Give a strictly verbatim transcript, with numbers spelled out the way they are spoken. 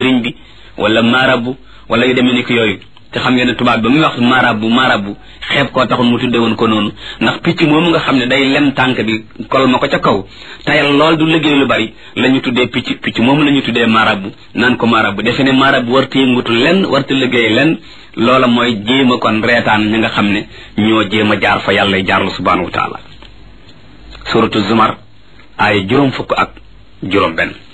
sëriñ bi wala marabu wala yu demee ni ko yooyu te xam ngeen ne tubaab ba muy wax marabu marabu xeeb koo taxul mu tudde woon ko noonu ndax picc moomu nga xam ne day lem tànk bi kol ma ko ca kaw tayal lool du liggéey lu bari la ñu tuddee picc picc moomu la ñu tuddee marabu naan ko marabu defe ne marabu warta yëngutu lenn warta liggéey lenn loola mooy jéem a kon reetaan ñi nga xam ne ñoo jéem a jaar fa yàlla jaarlu subhanahu wa taala suratu zumar aaya juróom fukk ak juróom benn